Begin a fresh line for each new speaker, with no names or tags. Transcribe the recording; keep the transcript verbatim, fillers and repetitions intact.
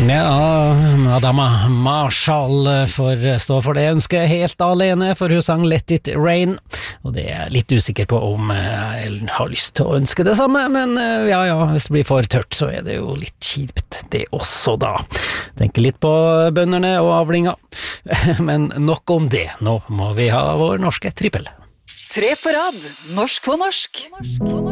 Ja, Madama Marshall får stå for det ønsket helt alene, for hun sang Let It Rain, og det er jeg litt usikker på om jeg har lyst til å ønske det samme, men ja, ja, hvis det blir for tørt, så er det jo litt kjipt det også da. Tenker litt på bønderne og avlinga, men nok om det, nå må vi ha vår norske trippel.
Tre på rad, norsk på norsk.